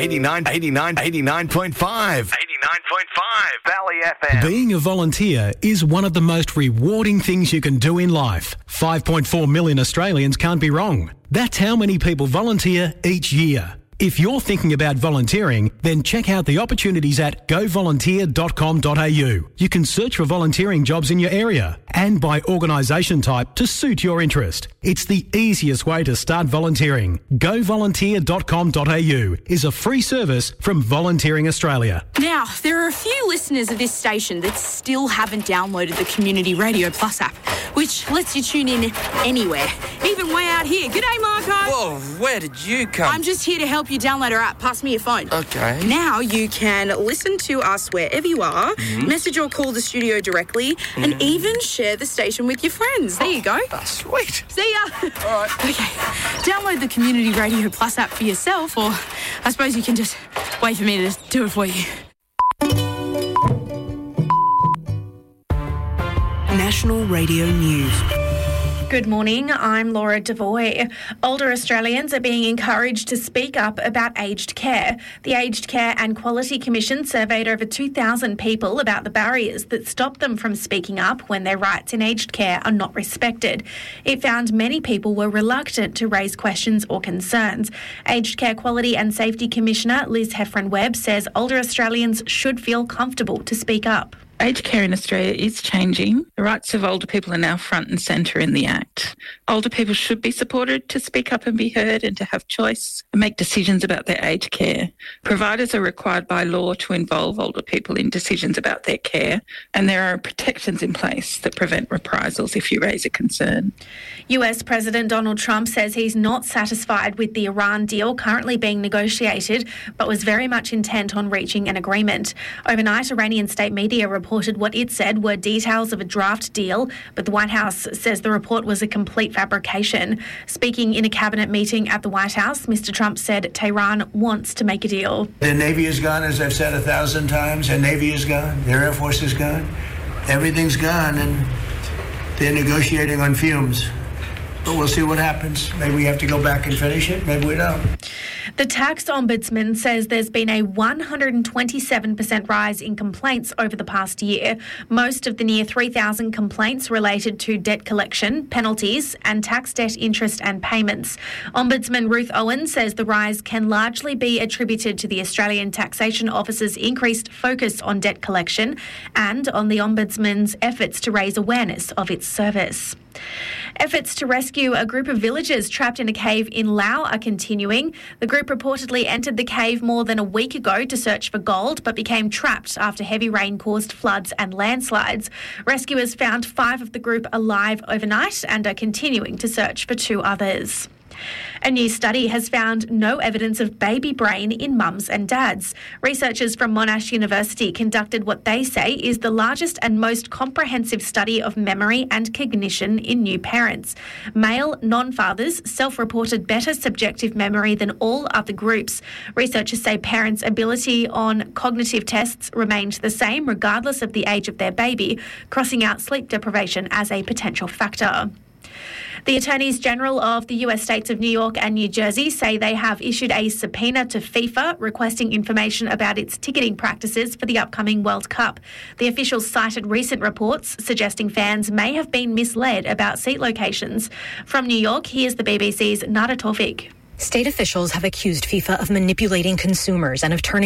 89.5. 89.5 Valley FM. Being a volunteer is one of the most rewarding things you can do in life. 5.4 million Australians can't be wrong. That's how many people volunteer each year. If you're thinking about volunteering, then check out the opportunities at govolunteer.com.au. You can search for volunteering jobs in your area and by organisation type to suit your interest. It's the easiest way to start volunteering. Govolunteer.com.au is a free service from Volunteering Australia. Now, there are a few listeners of this station that still haven't downloaded the Community Radio Plus app, which lets you tune in anywhere, even way out here. G'day, Marco. Whoa, where did you come? I'm just here to help you download our app. Pass me your phone. Okay. Now you can listen to us wherever you are, message or call the studio directly, and even share the station with your friends. There you go. Oh, sweet. See ya. All right. Okay. Download the Community Radio Plus app for yourself, or I suppose you can just wait for me to do it for you. National Radio News. Good morning, I'm Laura Devoy. Older Australians are being encouraged to speak up about aged care. The Aged Care and Quality Commission surveyed over 2,000 people about the barriers that stop them from speaking up when their rights in aged care are not respected. It found many people were reluctant to raise questions or concerns. Aged Care Quality and Safety Commissioner Liz Heffron-Webb says older Australians should feel comfortable to speak up. Aged care in Australia is changing. The rights of older people are now front and centre in the Act. Older people should be supported to speak up and be heard and to have choice and make decisions about their aged care. Providers are required by law to involve older people in decisions about their care, and there are protections in place that prevent reprisals if you raise a concern. US President Donald Trump says he's not satisfied with the Iran deal currently being negotiated, but was very much intent on reaching an agreement. Overnight, Iranian state media reported what it said were details of a draft deal, but the White House says the report was a complete fabrication. Speaking in a cabinet meeting at the White House, Mr. Trump said Tehran wants to make a deal. Their Navy is gone, as I've said 1,000 times. Their Navy is gone. Their Air Force is gone. Everything's gone, and they're negotiating on fumes. But we'll see what happens. Maybe we have to go back and finish it. Maybe we don't. The tax ombudsman says there's been a 127% rise in complaints over the past year. Most of the near 3,000 complaints related to debt collection, penalties and tax debt interest and payments. Ombudsman Ruth Owen says the rise can largely be attributed to the Australian Taxation Office's increased focus on debt collection and on the Ombudsman's efforts to raise awareness of its service. Efforts to rescue a group of villagers trapped in a cave in Laos are continuing. The group reportedly entered the cave more than a week ago to search for gold, but became trapped after heavy rain caused floods and landslides. Rescuers found 5 of the group alive overnight and are continuing to search for 2 others. A new study has found no evidence of baby brain in mums and dads. Researchers from Monash University conducted what they say is the largest and most comprehensive study of memory and cognition in new parents. Male non-fathers self-reported better subjective memory than all other groups. Researchers say parents' ability on cognitive tests remained the same regardless of the age of their baby, crossing out sleep deprivation as a potential factor. The Attorneys General of the US states of New York and New Jersey say they have issued a subpoena to FIFA requesting information about its ticketing practices for the upcoming World Cup. The officials cited recent reports suggesting fans may have been misled about seat locations. From New York, here's the BBC's Nada Tawfik. State officials have accused FIFA of manipulating consumers and of turning